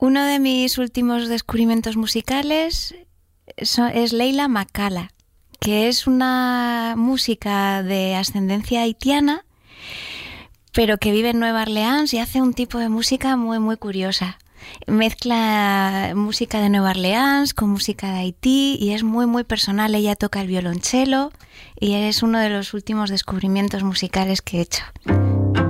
Uno de mis últimos descubrimientos musicales es Leila Makala, que es una música de ascendencia haitiana, pero que vive en Nueva Orleans y hace un tipo de música muy, muy curiosa. Mezcla música de Nueva Orleans con música de Haití y es muy, muy personal. Ella toca el violonchelo y es uno de los últimos descubrimientos musicales que he hecho.